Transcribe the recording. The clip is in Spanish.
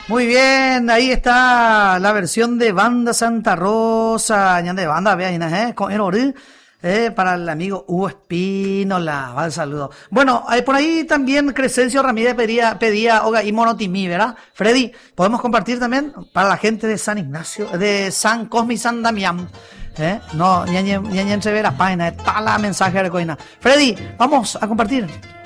Muy bien, ahí está la versión de Banda Santa Rosa, ñande banda, vea, con el para el amigo Hugo Espínola, va el saludo. Bueno, por ahí también Crescencio Ramírez pedía Oga y Monotimí, ¿verdad? Freddy, podemos compartir también para la gente de San Ignacio, de San Cosme y San Damián. No, ñañe se ve la página, está la mensaje de Coina. Freddy, vamos a compartir.